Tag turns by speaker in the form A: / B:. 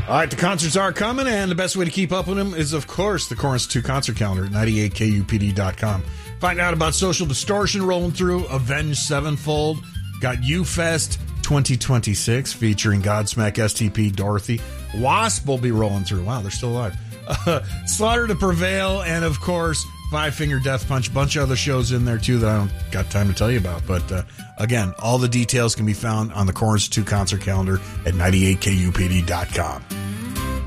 A: All right, the concerts are coming, and the best way to keep up with them is, of course, the Chorus 2 concert calendar at 98kupd.com. Find out about Social Distortion rolling through, Avenged Sevenfold, got U-Fest 2026 featuring Godsmack, STP, Dorothy. Wasp will be rolling through. Wow, they're still alive. Slaughter to Prevail, and, of course, Five Finger Death Punch. Bunch of other shows in there, too, that I don't got time to tell you about. But, again, all the details can be found on the Chorus 2 concert calendar at 98kupd.com.